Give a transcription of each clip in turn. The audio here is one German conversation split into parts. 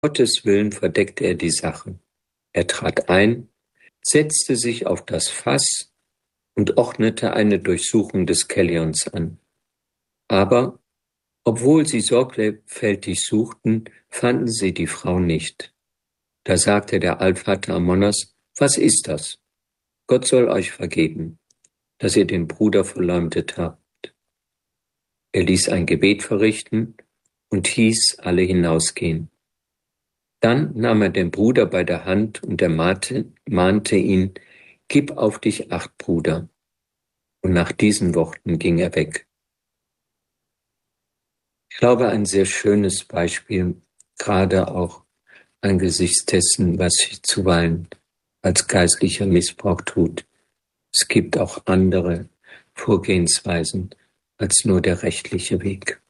Gottes Willen verdeckte er die Sache. Er trat ein, setzte sich auf das Fass und ordnete eine Durchsuchung des Kellions an. Aber, obwohl sie sorgfältig suchten, fanden sie die Frau nicht. Da sagte der Allvater Amonas: Was ist das? Gott soll euch vergeben, dass ihr den Bruder verleumdet habt. Er ließ ein Gebet verrichten und hieß alle hinausgehen. Dann nahm er den Bruder bei der Hand und er mahnte ihn: Gib auf dich acht, Bruder. Und nach diesen Worten ging er weg. Ich glaube, ein sehr schönes Beispiel, gerade auch angesichts dessen, was sich zuweilen als geistlicher Missbrauch tut. Es gibt auch andere Vorgehensweisen als nur der rechtliche Weg.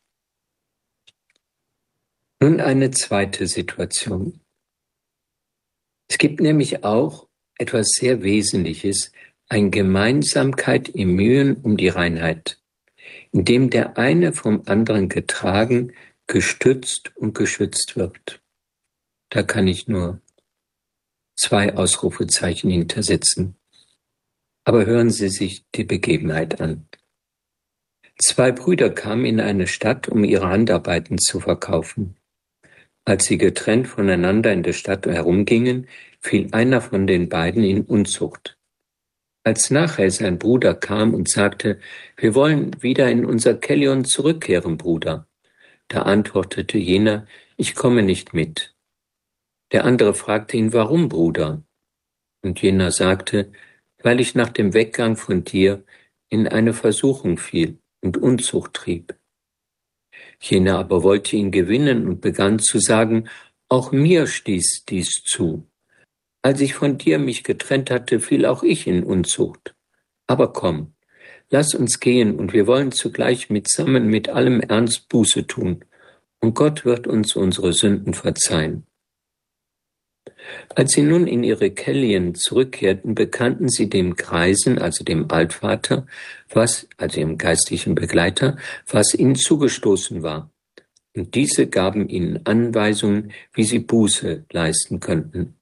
Nun eine zweite Situation. Es gibt nämlich auch etwas sehr Wesentliches, eine Gemeinsamkeit im Mühen um die Reinheit, in dem der eine vom anderen getragen, gestützt und geschützt wird. Da kann ich nur 2 Ausrufezeichen hintersetzen. Aber hören Sie sich die Begebenheit an. 2 Brüder kamen in eine Stadt, um ihre Handarbeiten zu verkaufen. Als sie getrennt voneinander in der Stadt herumgingen, fiel einer von den beiden in Unzucht. Als nachher sein Bruder kam und sagte: Wir wollen wieder in unser Kellion zurückkehren, Bruder. Da antwortete jener: Ich komme nicht mit. Der andere fragte ihn: Warum, Bruder? Und jener sagte: Weil ich nach dem Weggang von dir in eine Versuchung fiel und Unzucht trieb. Jener aber wollte ihn gewinnen und begann zu sagen: Auch mir stieß dies zu. Als ich von dir mich getrennt hatte, fiel auch ich in Unzucht. Aber komm, lass uns gehen, und wir wollen zugleich mitsammen mit allem Ernst Buße tun, und Gott wird uns unsere Sünden verzeihen. Als sie nun in ihre Kellien zurückkehrten, bekannten sie dem Greisen, also dem Altvater, also ihrem geistlichen Begleiter, was ihnen zugestoßen war. Und diese gaben ihnen Anweisungen, wie sie Buße leisten könnten.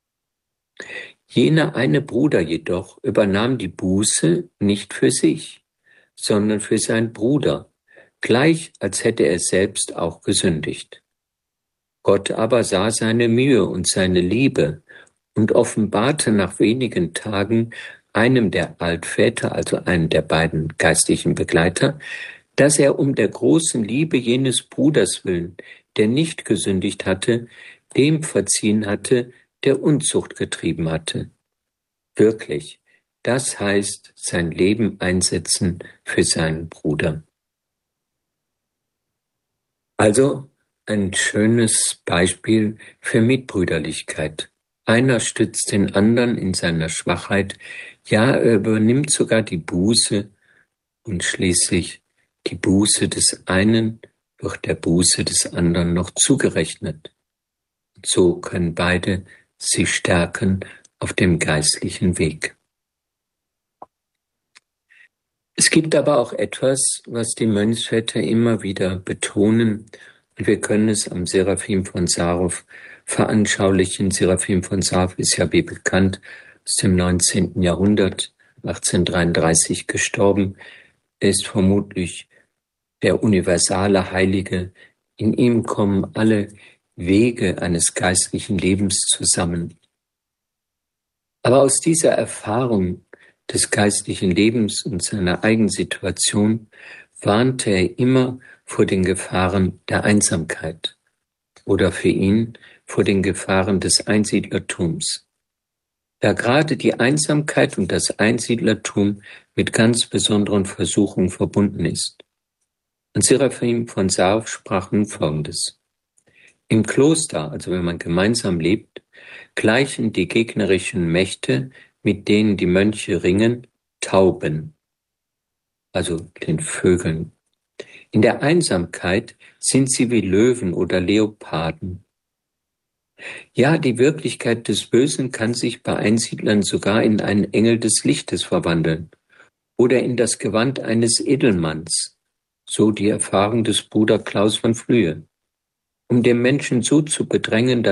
Jener eine Bruder jedoch übernahm die Buße nicht für sich, sondern für seinen Bruder, gleich als hätte er selbst auch gesündigt. Gott aber sah seine Mühe und seine Liebe und offenbarte nach wenigen Tagen einem der Altväter, also einem der beiden geistlichen Begleiter, dass er um der großen Liebe jenes Bruders willen, der nicht gesündigt hatte, dem verziehen hatte, der Unzucht getrieben hatte. Wirklich, das heißt sein Leben einsetzen für seinen Bruder. Also ein schönes Beispiel für Mitbrüderlichkeit. Einer stützt den anderen in seiner Schwachheit, ja, er übernimmt sogar die Buße, und schließlich die Buße des einen wird der Buße des anderen noch zugerechnet. So können beide sich stärken auf dem geistlichen Weg. Es gibt aber auch etwas, was die Mönchsväter immer wieder betonen, und wir können es am Seraphim von Sarow veranschaulichen. Seraphim von Sarow ist ja wie bekannt aus dem 19. Jahrhundert, 1833 gestorben. Er ist vermutlich der universale Heilige. In ihm kommen alle Wege eines geistlichen Lebens zusammen. Aber aus dieser Erfahrung des geistlichen Lebens und seiner Eigensituation warnte er immer vor den Gefahren der Einsamkeit oder für ihn vor den Gefahren des Einsiedlertums. Da gerade die Einsamkeit und das Einsiedlertum mit ganz besonderen Versuchungen verbunden ist. Und Seraphim von Sarow sprach nun Folgendes: Im Kloster, also wenn man gemeinsam lebt, gleichen die gegnerischen Mächte, mit denen die Mönche ringen, Tauben, also den Vögeln. In der Einsamkeit sind sie wie Löwen oder Leoparden. Ja, die Wirklichkeit des Bösen kann sich bei Einsiedlern sogar in einen Engel des Lichtes verwandeln oder in das Gewand eines Edelmanns, so die Erfahrung des Bruder Klaus von Flühe. um den Menschen so zu bedrängen,